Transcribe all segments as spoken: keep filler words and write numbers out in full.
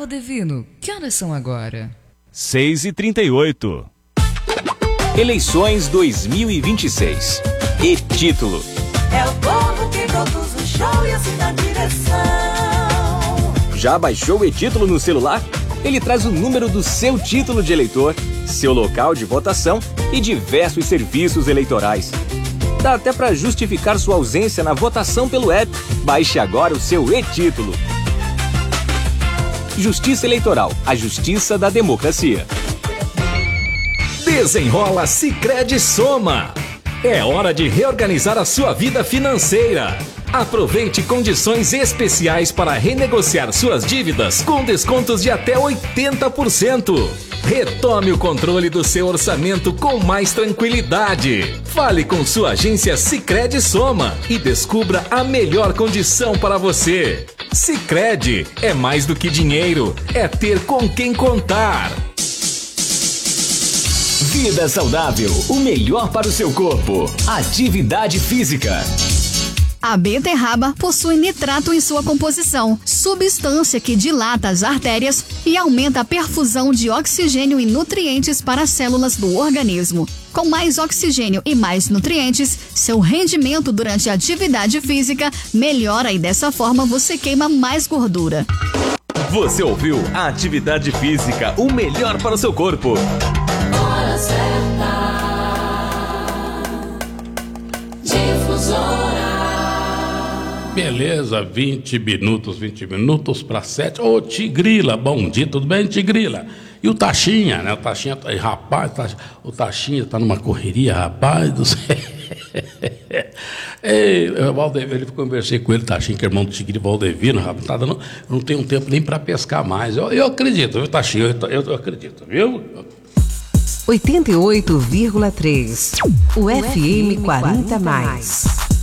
Valdevino, que horas são agora? seis e trinta e oito. Eleições dois mil e vinte e seis. E título. É o povo que produz o show e assim dá direção. Já baixou o e-título no celular? Ele traz o número do seu título de eleitor, seu local de votação e diversos serviços eleitorais. Dá até para justificar sua ausência na votação pelo app. Baixe agora o seu e-título. Justiça Eleitoral, a justiça da democracia. Desenrola Sicredi Soma. É hora de reorganizar a sua vida financeira. Aproveite condições especiais para renegociar suas dívidas com descontos de até oitenta por cento. Retome o controle do seu orçamento com mais tranquilidade. Fale com sua agência Sicredi Soma e descubra a melhor condição para você. Sicredi é mais do que dinheiro, é ter com quem contar. Vida saudável, o melhor para o seu corpo. Atividade física. A beterraba possui nitrato em sua composição, substância que dilata as artérias e aumenta a perfusão de oxigênio e nutrientes para as células do organismo. Com mais oxigênio e mais nutrientes, seu rendimento durante a atividade física melhora e dessa forma você queima mais gordura. Você ouviu a Atividade Física, o melhor para o seu corpo. Hora certa. Difusora. Beleza, vinte minutos, vinte minutos para sete. Ô, Tigrila, bom dia, tudo bem, Tigrila? E o Taxinha, né? O Taxinha, tá aí, rapaz, o Taxinha tá numa correria, rapaz do céu. Ei, Valdevino, eu conversei com ele, Taxinha, que é irmão do Tigre Valdevino, rapaz, tá dando, não tenho tempo nem para pescar mais. Eu, eu acredito, viu, Taxinha? Eu, eu, eu acredito, viu? oitenta e oito vírgula três. O F M quarenta mais.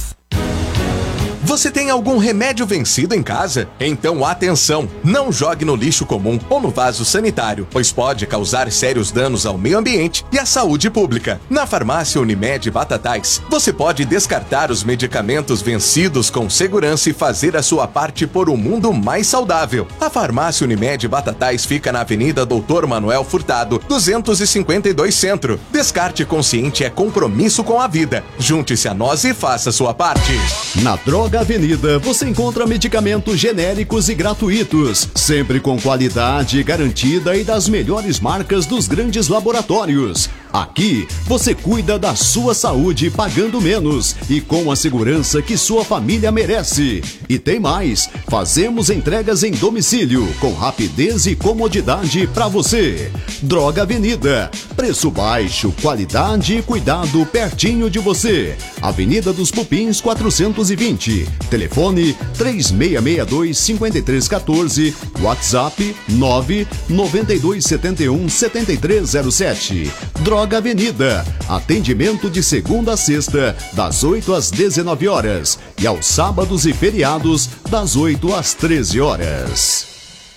Você tem algum remédio vencido em casa? Então atenção! Não jogue no lixo comum ou no vaso sanitário, pois pode causar sérios danos ao meio ambiente e à saúde pública. Na farmácia Unimed Batatais, você pode descartar os medicamentos vencidos com segurança e fazer a sua parte por um mundo mais saudável. A farmácia Unimed Batatais fica na Avenida Doutor Manuel Furtado, duzentos e cinquenta e dois Centro. Descarte consciente é compromisso com a vida. Junte-se a nós e faça a sua parte. Na Droga Avenida, você encontra medicamentos genéricos e gratuitos, sempre com qualidade garantida e das melhores marcas dos grandes laboratórios. Aqui, você cuida da sua saúde pagando menos e com a segurança que sua família merece. E tem mais, fazemos entregas em domicílio, com rapidez e comodidade para você. Droga Avenida, preço baixo, qualidade e cuidado pertinho de você. Avenida dos Pupins quatrocentos e vinte, telefone três seis seis dois, cinco três um quatro, WhatsApp nove nove dois sete um sete três zero sete. Droga Avenida, atendimento de segunda a sexta, das oito às dezenove horas e aos sábados e feriados, das oito às treze horas.